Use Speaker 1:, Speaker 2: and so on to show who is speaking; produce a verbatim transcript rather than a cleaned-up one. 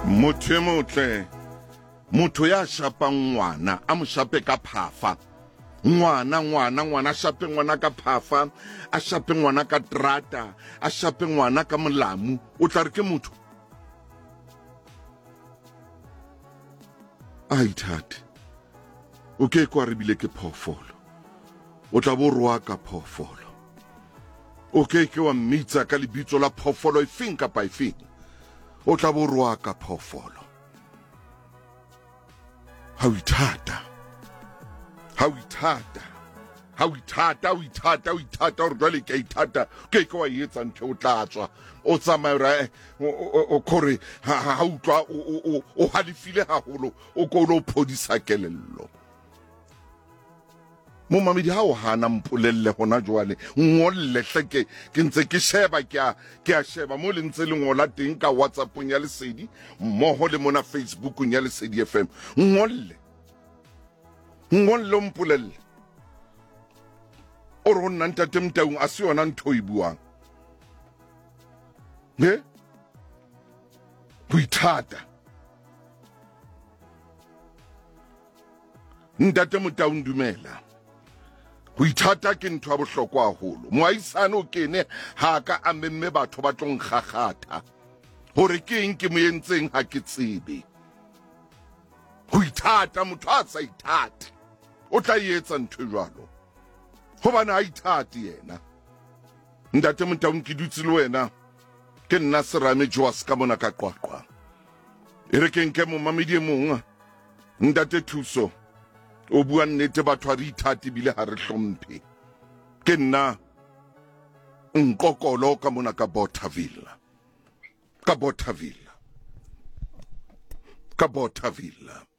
Speaker 1: motho e motle motho ya shapang ngwana a mo shape ka phafa ngwana ngwana ngwana a shape ngwana ka phafa a shape ngwana ka trata a shape ngwana ka molamu o tla re ke motho a ithate o ke kwa re bile ke phofolo o tla bo roa ka phofolo o ke ke wa mmitsa ka lebitso la phofolo e feng kapa e feng o tla bo roa ka phofolo ha o ithata ha o ithata ha o ithata o ithata o ithata o jwale ke ithata ke ke wa etsa ntho o tla tswa o tsamaya o khore ha o tswa o halifile haholo o ko lo phodisa kelello mo mamedi ha o hana mpolelle hona jwale ngolle hleke ke ntse ke sheba ke a ke a sheba mo le ntse le ngola teng ka WhatsApp ya Lesedi mmoho le mona Facebook ya Lesedi F M ngolle ngolle mpolelle o re hona ntate Mtaung a se yona ntho e buang he buithata ntate Mtaung dumela ho ithata ke ntho ya bohlokwa haholo moaisane o kene ha ka a memme batho ba tlong gagata hore ke eng ke mo yentseng ha ke tsebe ho ithata motho a sa ithate o tla etsa ntho jwalo hobane a ithate yena ntate Mtaung ke dutse le wena ke nna Serame Joas ka mona ka qwaqwa e re ke nke mo mamedi e mong ntate Thuso o bua nnete batho a re ithate bile ha re hlomphe ke nna nkokolo ka mona ka Bothaville ka Bothaville ka Bothaville